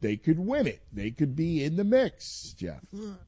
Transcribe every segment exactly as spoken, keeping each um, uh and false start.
they could win it. They could be in the mix, Jeff.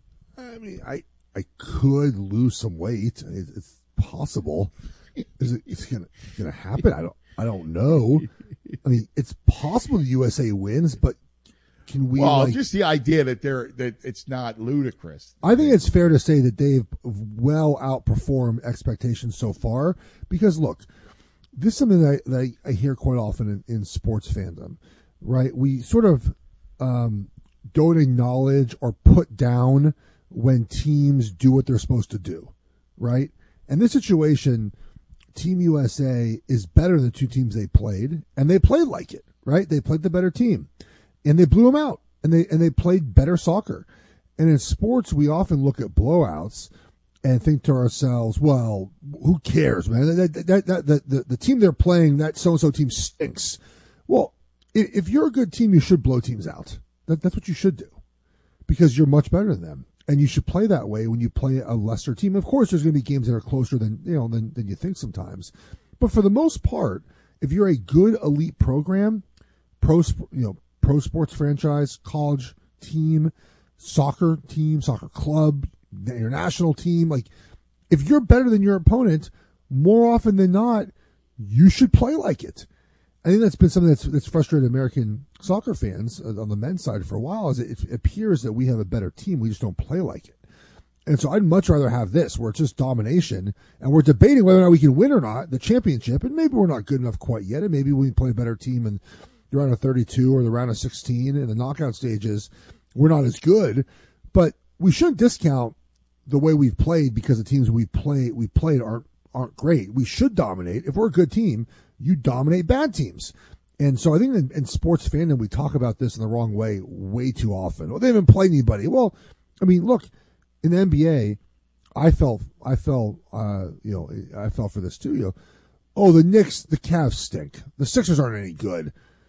I mean, I I could lose some weight. It's possible. Is it? It's gonna gonna happen? I don't. I don't know. I mean, it's possible the U S A wins, but can we? Well, like, just the idea that they're that it's not ludicrous. I think it's fair to say that they've well outperformed expectations so far. Because look, this is something that I, that I hear quite often in, in sports fandom, right? We sort of um, don't acknowledge or put down when teams do what they're supposed to do, right? And this situation, Team U S A is better than the two teams they played, and they played like it, right? They played the better team, and they blew them out, and they and they played better soccer. And in sports, we often look at blowouts and think to ourselves, "Well, who cares, man? That, that, that, that, the, the team they're playing, that so and so team stinks." Well, if, if you're a good team, you should blow teams out. That, that's what you should do, because you're much better than them. And you should play that way when you play a lesser team. Of course, there's going to be games that are closer than you know than, than you think sometimes, but for the most part, if you're a good elite program, pro you know pro sports franchise, college team, soccer team, soccer club, international team, like if you're better than your opponent, more often than not, you should play like it. I think that's been something that's that's frustrated American soccer fans on the men's side for a while. Is it, it appears that we have a better team, we just don't play like it. And so I'd much rather have this, where it's just domination, and we're debating whether or not we can win or not the championship. And maybe we're not good enough quite yet, and maybe we play a better team in the round of thirty-two or the round of sixteen in the knockout stages. We're not as good, but we shouldn't discount the way we've played because the teams we play we played aren't aren't great. We should dominate. If we're a good team, you dominate bad teams. And so I think in, in sports fandom, we talk about this in the wrong way way too often. Well, they haven't played anybody. Well, I mean, look, in the N B A, I felt, I felt, uh, you know, I fell for this too. You know, oh, the Knicks, the Cavs stink. The Sixers aren't any good.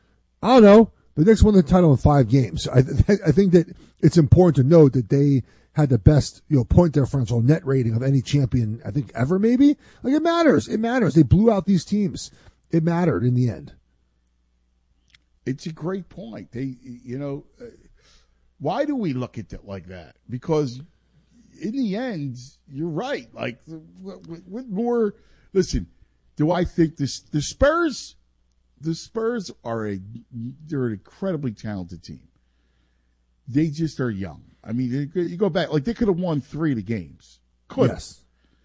I don't know. The Knicks won the title in five games. I, I think that it's important to note that they had the best, you know, point differential net rating of any champion, I think, ever, maybe. Like, it matters. It matters. They blew out these teams. It mattered in the end. It's a great point. They, you know, uh, why do we look at it like that? Because in the end, you're right. Like, what, what more? Listen, do I think this? The Spurs, the Spurs are a they're an incredibly talented team. They just are young. I mean, you go back, like they could have won three of the games. Could yes.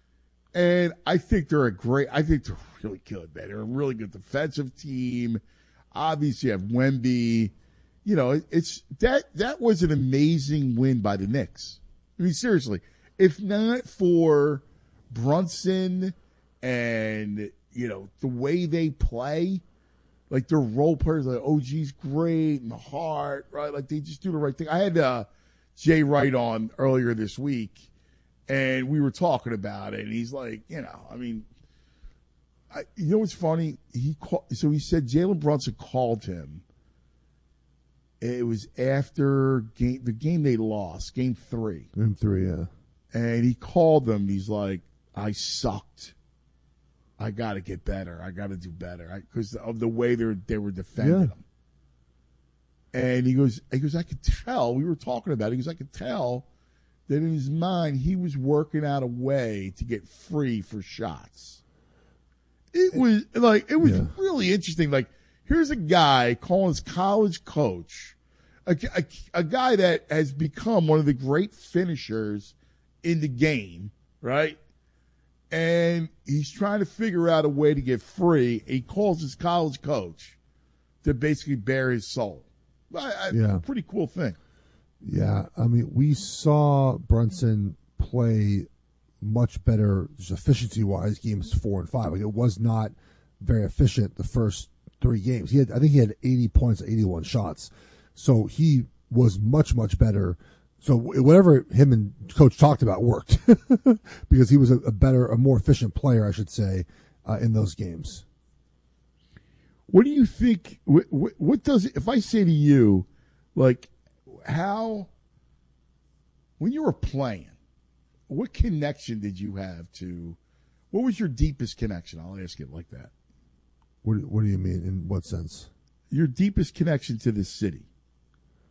And I think they're a great. I think they're really good, man. They're a really good defensive team. Obviously, you have Wemby. You know, it's that that was an amazing win by the Knicks. I mean, seriously, if not for Brunson and, you know, the way they play, like their role players, like O G's great and the heart, right? Like they just do the right thing. I had uh, Jay Wright on earlier this week, and we were talking about it, and he's like, you know, I mean, I, you know what's funny? He call, so he said Jalen Brunson called him. It was after game, the game they lost, game three. Game three, yeah. And he called them. He's like, I sucked. I got to get better. I got to do better because of the way they they were defending yeah. him. And he goes, he goes, I could tell. We were talking about it. He goes, I could tell that in his mind he was working out a way to get free for shots. It was like it was yeah. really interesting. Like, here's a guy calling his college coach, a, a, a guy that has become one of the great finishers in the game, right? And he's trying to figure out a way to get free. He calls his college coach to basically bare his soul. I, I, yeah. Pretty cool thing. Yeah, I mean, we saw Brunson play much better, just efficiency-wise, games four and five. Like, it was not very efficient the first three games. He had, I think he had eighty points, eighty-one shots. So he was much, much better. So whatever him and coach talked about worked because he was a, a better, a more efficient player, I should say, uh, in those games. What do you think? What, what, what does, if I say to you, like, how, when you were playing, what connection did you have to, what was your deepest connection? I'll ask it like that. What, what do you mean? In what sense? Your deepest connection to the city.